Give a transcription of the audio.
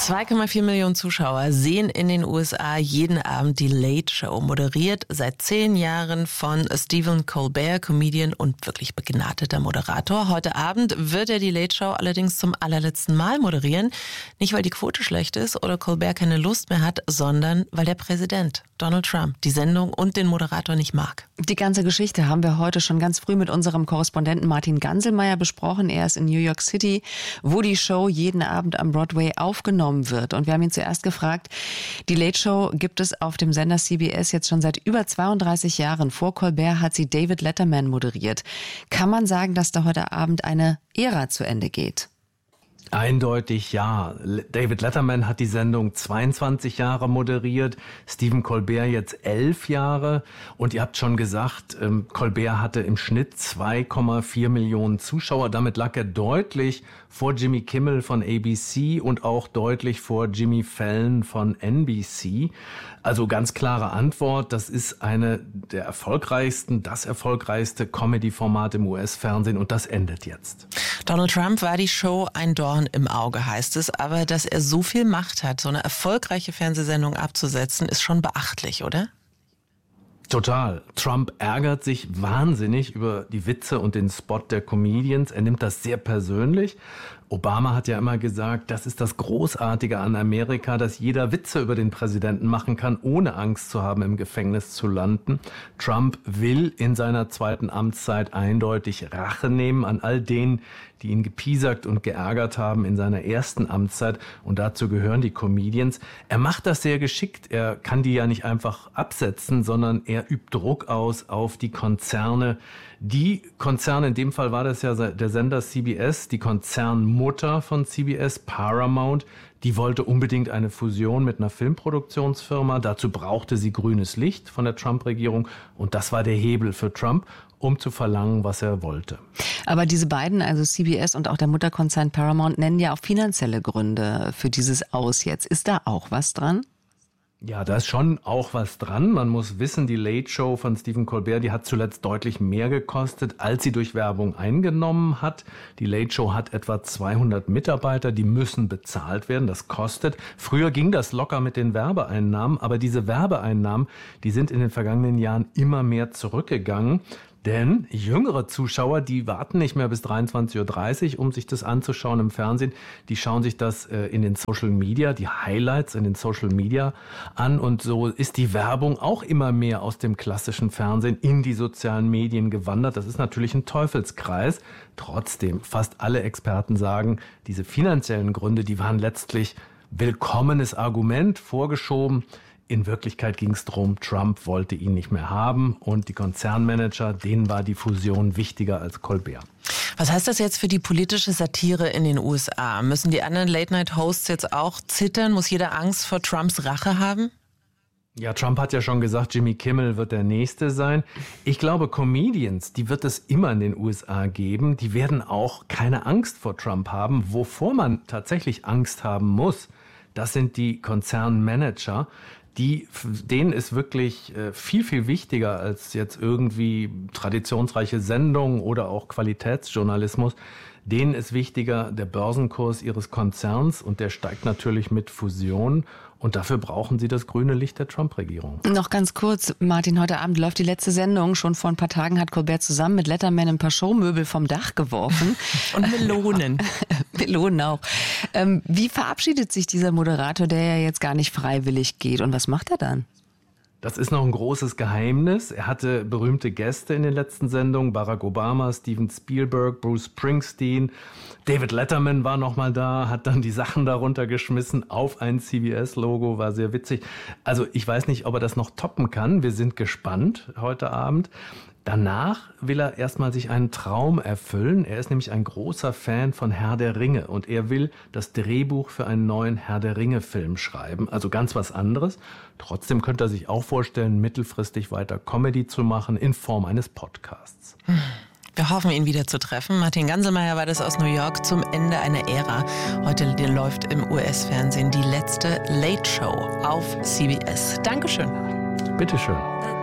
2,4 Millionen Zuschauer sehen in den USA jeden Abend die Late Show, moderiert seit 10 Jahren von Stephen Colbert, Comedian und wirklich begnadeter Moderator. Heute Abend wird er die Late Show allerdings zum allerletzten Mal moderieren. Nicht, weil die Quote schlecht ist oder Colbert keine Lust mehr hat, sondern weil der Präsident, Donald Trump, die Sendung und den Moderator nicht mag. Die ganze Geschichte haben wir heute schon ganz früh mit unserem Korrespondenten Martin Ganselmeier besprochen. Er ist in New York City, wo die Show jeden Abend am Broadway aufgenommen wird. Und wir haben ihn zuerst gefragt, die Late Show gibt es auf dem Sender CBS jetzt schon seit über 32 Jahren. Vor Colbert hat sie David Letterman moderiert. Kann man sagen, dass da heute Abend eine Ära zu Ende geht? Eindeutig ja. David Letterman hat die Sendung 22 Jahre moderiert, Stephen Colbert jetzt 11 Jahre. Und ihr habt schon gesagt, Colbert hatte im Schnitt 2,4 Millionen Zuschauer. Damit lag er deutlich vor Jimmy Kimmel von ABC und auch deutlich vor Jimmy Fallon von NBC. Also ganz klare Antwort, das ist das erfolgreichste Comedy-Format im US-Fernsehen und das endet jetzt. Donald Trump war die Show ein Dorn im Auge, heißt es. Aber dass er so viel Macht hat, so eine erfolgreiche Fernsehsendung abzusetzen, ist schon beachtlich, oder? Total. Trump ärgert sich wahnsinnig über die Witze und den Spot der Comedians. Er nimmt das sehr persönlich. Obama hat ja immer gesagt, das ist das Großartige an Amerika, dass jeder Witze über den Präsidenten machen kann, ohne Angst zu haben, im Gefängnis zu landen. Trump will in seiner zweiten Amtszeit eindeutig Rache nehmen an all denen, die ihn gepiesackt und geärgert haben in seiner ersten Amtszeit. Und dazu gehören die Comedians. Er macht das sehr geschickt. Er kann die ja nicht einfach absetzen, sondern er übt Druck aus auf die Konzerne. Die Konzerne, in dem Fall war das ja der Sender CBS, die Konzernmutter von CBS, Paramount, die wollte unbedingt eine Fusion mit einer Filmproduktionsfirma. Dazu brauchte sie grünes Licht von der Trump-Regierung und das war der Hebel für Trump, um zu verlangen, was er wollte. Aber diese beiden, also CBS und auch der Mutterkonzern Paramount, nennen ja auch finanzielle Gründe für dieses Aus jetzt. Ist da auch was dran? Ja, da ist schon auch was dran. Man muss wissen, die Late Show von Stephen Colbert, die hat zuletzt deutlich mehr gekostet, als sie durch Werbung eingenommen hat. Die Late Show hat etwa 200 Mitarbeiter, die müssen bezahlt werden. Das kostet. Früher ging das locker mit den Werbeeinnahmen, aber diese Werbeeinnahmen, die sind in den vergangenen Jahren immer mehr zurückgegangen. Denn jüngere Zuschauer, die warten nicht mehr bis 23:30 Uhr, um sich das anzuschauen im Fernsehen. Die schauen sich das in den Social Media, die Highlights in den Social Media an. Und so ist die Werbung auch immer mehr aus dem klassischen Fernsehen in die sozialen Medien gewandert. Das ist natürlich ein Teufelskreis. Trotzdem, fast alle Experten sagen, diese finanziellen Gründe, die waren letztlich willkommenes Argument, vorgeschoben. In Wirklichkeit ging es darum, Trump wollte ihn nicht mehr haben und die Konzernmanager, denen war die Fusion wichtiger als Colbert. Was heißt das jetzt für die politische Satire in den USA? Müssen die anderen Late-Night-Hosts jetzt auch zittern? Muss jeder Angst vor Trumps Rache haben? Ja, Trump hat ja schon gesagt, Jimmy Kimmel wird der Nächste sein. Ich glaube, Comedians, die wird es immer in den USA geben. Die werden auch keine Angst vor Trump haben. Wovor man tatsächlich Angst haben muss, das sind die Konzernmanager. Denen ist wirklich viel, viel wichtiger als jetzt irgendwie traditionsreiche Sendungen oder auch Qualitätsjournalismus. Denen ist wichtiger der Börsenkurs ihres Konzerns und der steigt natürlich mit Fusion. Und dafür brauchen sie das grüne Licht der Trump-Regierung. Noch ganz kurz, Martin, heute Abend läuft die letzte Sendung. Schon vor ein paar Tagen hat Colbert zusammen mit Letterman ein paar Showmöbel vom Dach geworfen. Und Melonen. Melonen auch. Wie verabschiedet sich dieser Moderator, der ja jetzt gar nicht freiwillig geht? Und was macht er dann? Das ist noch ein großes Geheimnis. Er hatte berühmte Gäste in den letzten Sendungen. Barack Obama, Steven Spielberg, Bruce Springsteen. David Letterman war noch mal da, hat dann die Sachen darunter geschmissen auf ein CBS-Logo, war sehr witzig. Also ich weiß nicht, ob er das noch toppen kann. Wir sind gespannt heute Abend. Danach will er erstmal sich einen Traum erfüllen. Er ist nämlich ein großer Fan von Herr der Ringe und er will das Drehbuch für einen neuen Herr der Ringe-Film schreiben. Also ganz was anderes. Trotzdem könnte er sich auch vorstellen, mittelfristig weiter Comedy zu machen in Form eines Podcasts. Wir hoffen, ihn wieder zu treffen. Martin Ganselmeier war das aus New York zum Ende einer Ära. Heute läuft im US-Fernsehen die letzte Late Show auf CBS. Dankeschön. Bitteschön.